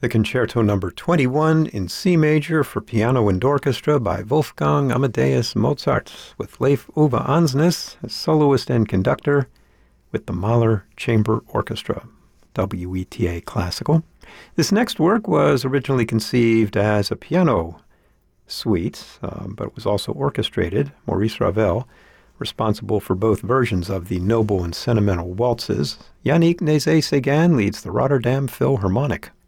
The Concerto Number 21 in C major for piano and orchestra by Wolfgang Amadeus Mozart, with Leif Ove Ansnes as soloist and conductor with the Mahler Chamber Orchestra, WETA Classical. This next work was originally conceived as a piano suite, but it was also orchestrated. Maurice Ravel, responsible for both versions of the noble and sentimental waltzes. Yannick Nézet-Séguin leads the Rotterdam Philharmonic.